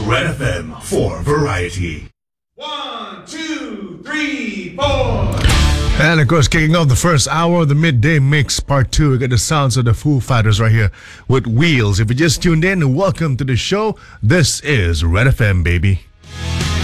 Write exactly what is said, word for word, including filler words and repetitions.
Red F M for Variety. One, two, three, four. And of course, kicking off the first hour of the Midday Mix Part two, we got the sounds of the Foo Fighters right here with Wheels. If you just tuned in, welcome to the show. This is Red F M, baby.